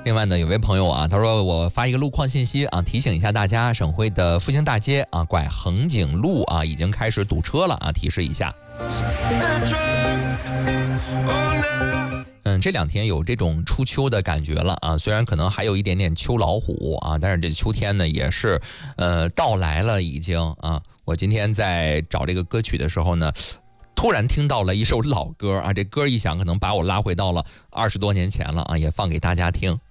另外呢，有位朋友啊，他说我发一个路况信息啊，提醒一下大家，省会的复兴大街啊，拐横景路啊，已经开始堵车了啊，提示一下。这两天有这种初秋的感觉了啊，虽然可能还有一点点秋老虎啊，但是这秋天呢也是到来了已经啊。我今天在找这个歌曲的时候呢，突然听到了一首老歌啊，这歌一响可能把我拉回到了20多年前了啊，也放给大家听。